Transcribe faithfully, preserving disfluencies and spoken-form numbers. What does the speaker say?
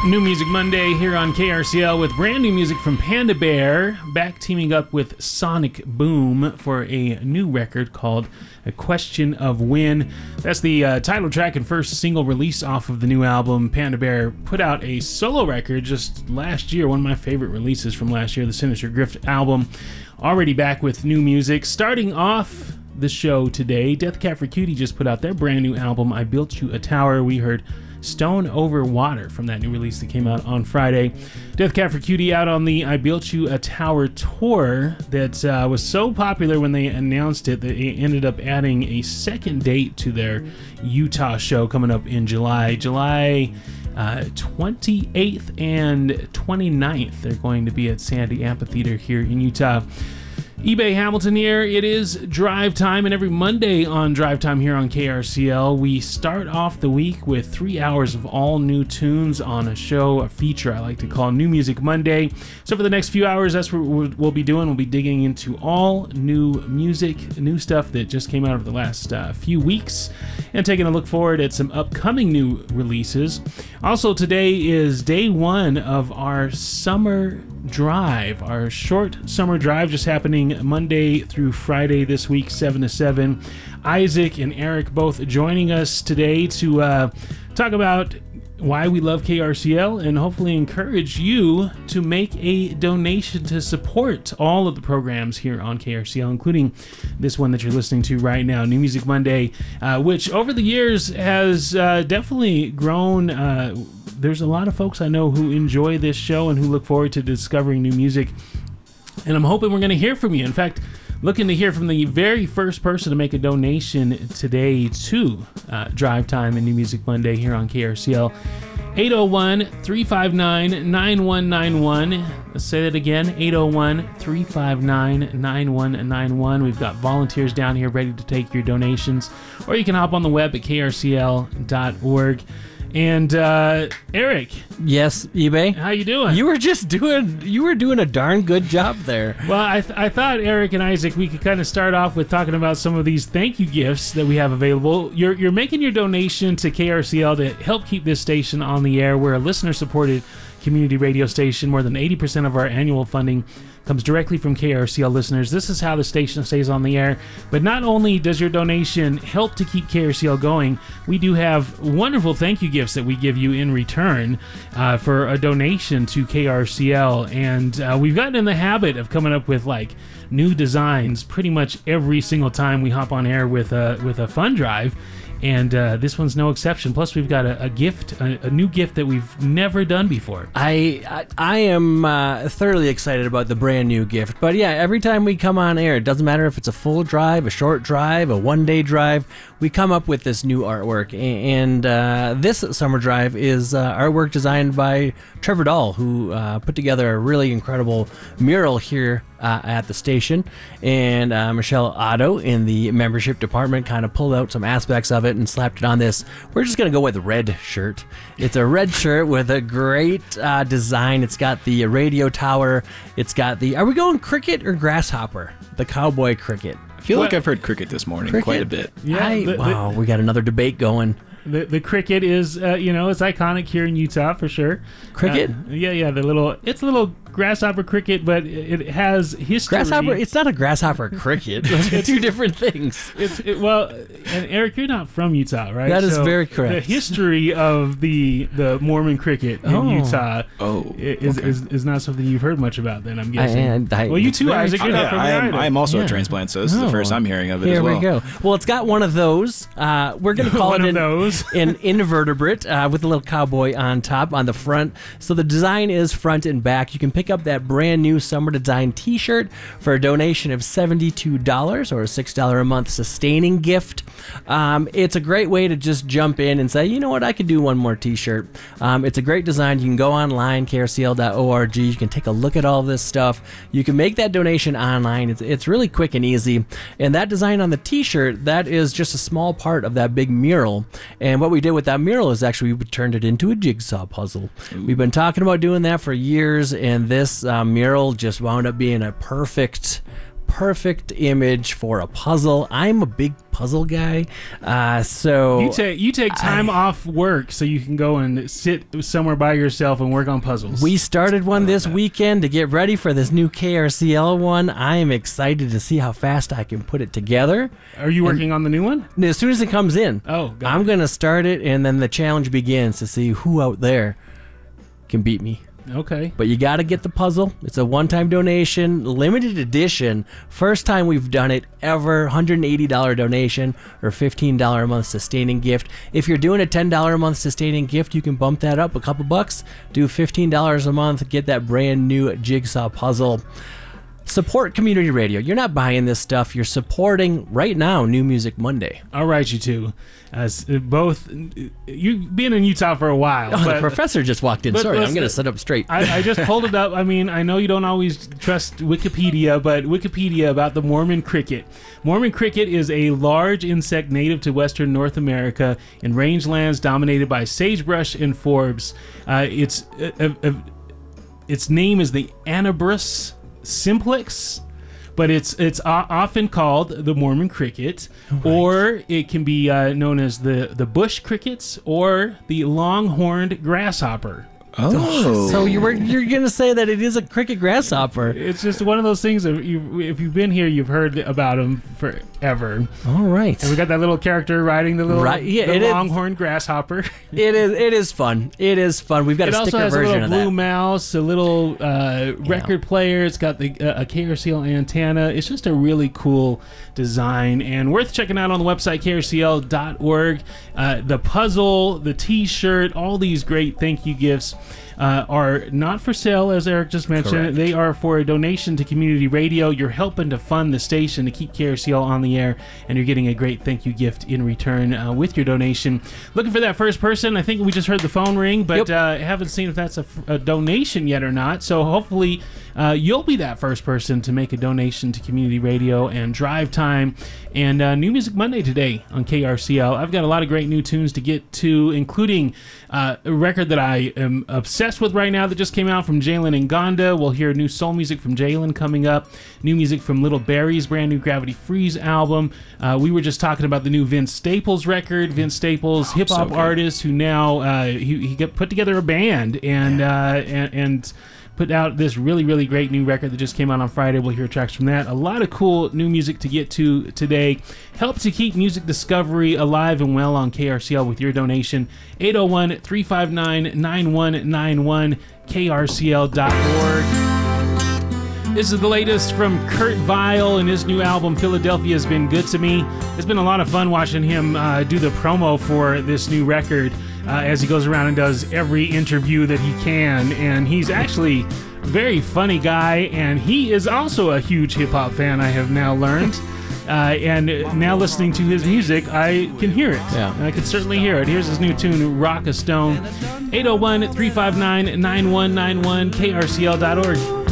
New Music Monday here on K R C L with brand new music from Panda Bear, back teaming up with Sonic Boom for a new record called A Question of When. That's the uh, title track and first single release off of the new album. Panda Bear put out a solo record just last year, one of my favorite releases from last year, the Sinister Grift album. Already back with new music. Starting off the show today, Death Cab for Cutie just put out their brand new album, I Built You a Tower. We heard Stone Over Water from that new release that came out on Friday. Death Cab for Cutie out on the I Built You a Tower tour that uh, was so popular when they announced it that they ended up adding a second date to their Utah show coming up in July. July uh, twenty-eighth and twenty-ninth. They're going to be at Sandy Amphitheater here in Utah. eBay Hamilton here. It is Drive Time, and every Monday on Drive Time here on K R C L, we start off the week with three hours of all new tunes on a show, a feature I like to call New Music Monday. So for the next few hours, that's what we'll be doing. We'll be digging into all new music, new stuff that just came out over the last uh, few weeks, and taking a look forward at some upcoming new releases. Also, today is day one of our summer drive, our short summer drive, just happening Monday through Friday this week, seven to seven. Isaac and Eric both joining us today to uh, talk about why we love K R C L and hopefully encourage you to make a donation to support all of the programs here on K R C L, including this one that you're listening to right now, New Music Monday, uh, which over the years has uh, definitely grown. Uh, there's a lot of folks I know who enjoy this show and who look forward to discovering new music. And I'm hoping we're going to hear from you. In fact, looking to hear from the very first person to make a donation today to uh, Drive Time and New Music Monday here on K R C L. eight oh one, three five nine, nine one nine one. Let's say that again, eight oh one, three five nine, nine one nine one. We've got volunteers down here ready to take your donations. Or you can hop on the web at k r c l dot org. And uh, Eric, yes, eBay. How you doing? You were just doing. You were doing a darn good job there. Well, I th- I thought Eric and Isaac, we could kind of start off with talking about some of these thank you gifts that we have available. You're you're making your donation to K R C L to help keep this station on the air. We're a listener-supported community radio station. More than eighty percent of our annual funding comes directly from K R C L listeners. This is how the station stays on the air. But not only does your donation help to keep K R C L going, we do have wonderful thank you gifts that we give you in return uh, for a donation to K R C L. And uh, we've gotten in the habit of coming up with like new designs pretty much every single time we hop on air with a with a fun drive. And uh, this one's no exception. Plus, we've got a, a gift, a, a new gift that we've never done before. I I, I am uh, thoroughly excited about the brand new gift. But yeah, every time we come on air, it doesn't matter if it's a full drive, a short drive, a one-day drive, we come up with this new artwork. And uh, this summer drive is uh, artwork designed by Trevor Dahl, who uh, put together a really incredible mural here Uh, at the station, and uh, Michelle Otto in the membership department kind of pulled out some aspects of it and slapped it on this. We're just going to go with a red shirt. It's a red shirt with a great uh, design. It's got the radio tower. It's got the, are we going cricket or grasshopper? The cowboy cricket. I feel What? like I've heard cricket this morning Cricket. quite a bit. Yeah, I, the- the- wow, we got another debate going. The the cricket is, uh, you know, it's iconic here in Utah for sure. Cricket? Uh, yeah, yeah, the little, it's a little grasshopper cricket, but it, it has history. Grasshopper, it's not a grasshopper cricket. Those are two different things. It's it, well, and Eric, you're not from Utah, right? That is very correct. The history of the the Mormon cricket in Oh. Utah Oh, i- is, okay. is is not something you've heard much about. Then I'm guessing. I- I- well, you it's too, very Isaac. You're Yeah, not from I there am, either. I am also Yeah. a transplant, so this is the Oh. first I'm hearing of it Here as well. we go. Well, it's got one of those. Uh, we're going to call One it of an, those. an invertebrate uh, with a little cowboy on top on the front. So the design is front and back. You can pick up that brand new summer design t-shirt for a donation of seventy-two dollars or a six dollars a month sustaining gift. Um, it's a great way to just jump in and say, you know what, I could do one more t-shirt. Um, it's a great design. You can go online, k r c l dot org. You can take a look at all this stuff. You can make that donation online. It's, it's really quick and easy. And that design on the t-shirt, that is just a small part of that big mural. And what we did with that mural is actually we turned it into a jigsaw puzzle. Ooh. We've been talking about doing that for years, and this uh, mural just wound up being a perfect perfect image for a puzzle. I'm a big puzzle guy, uh, so You take you take time I- off work so you can go and sit somewhere by yourself and work on puzzles. we started one this that. weekend to get ready for this new K R C L one. I am excited to see how fast I can put it together. Are you working on the new one? And as soon as it comes in, Oh, got I'm it. going to start it, and then the challenge begins to see who out there can beat me. Okay. But you got to get the puzzle. It's a one-time donation, limited edition. First time we've done it ever. one hundred eighty dollars donation or fifteen dollars a month sustaining gift. If you're doing a ten dollars a month sustaining gift, you can bump that up a couple bucks. Do fifteen dollars a month. Get that brand new Jigsaw puzzle. Support community radio. You're not buying this stuff. You're supporting right now New Music Monday. All right, you two. As both, you've been in Utah for a while. Oh, but the professor just walked in. but Sorry, I'm listen, going to sit up straight. I, I just pulled it up. I mean, I know you don't always trust Wikipedia, but Wikipedia about the Mormon cricket. Mormon cricket is a large insect native to western North America in rangelands dominated by sagebrush and forbs. Uh, its uh, uh, uh, its name is the Anabrus simplex, but it's it's o- often called the Mormon cricket, or it can be uh, known as the the bush crickets or the longhorned grasshopper. Oh. So you were you're gonna say that it is a cricket grasshopper? It's just one of those things that you, if you've been here, you've heard about them forever. All right. And we got that little character riding the little Right, yeah, the it is- longhorn grasshopper. It is it is fun. It is fun. We've got It a also sticker has a version little of blue that. mouse, a little uh, record player. It's got the uh, a K R C L antenna. It's just a really cool design and worth checking out on the website K R C L dot org. Uh, the puzzle, the T-shirt, all these great thank you gifts uh, are not for sale, as Eric just mentioned. Correct. They are for a donation to community radio. You're helping to fund the station to keep K R C L on the air, and you're getting a great thank you gift in return uh, with your donation. Looking for that first person. I think we just heard the phone ring, but Yep. uh, haven't seen if that's a, f- a donation yet or not. So hopefully uh, you'll be that first person to make a donation to community radio and drive time and uh, New Music Monday today on K R C L. I've got a lot of great new tunes to get to, including uh, a record that I am obsessed with right now that just came out from Jalen and Gonda. We'll hear new soul music from Jalen coming up, new music from Little Barry's brand new Gravity Freeze album. Uh, we were just talking about the new Vince Staples record. Vince Staples, hip hop so good. artist who now uh, he, he got put together a band and uh, and and put out this really, really great new record that just came out on Friday. We'll hear tracks from that. A lot of cool new music to get to today. Help to keep music discovery alive and well on K R C L with your donation. eight oh one, three five nine, nine one nine one, K R C L dot org. This is the latest from Kurt Vile and his new album, Philadelphia Has Been Good to Me. It's been a lot of fun watching him uh, do the promo for this new record uh, as he goes around and does every interview that he can. And he's actually a very funny guy, and he is also a huge hip-hop fan, I have now learned. Uh, and now listening to his music, I can hear it. Yeah. I can certainly hear it. Here's his new tune, Rock a Stone. eight oh one, three five nine, nine one nine one, K R C L dot org.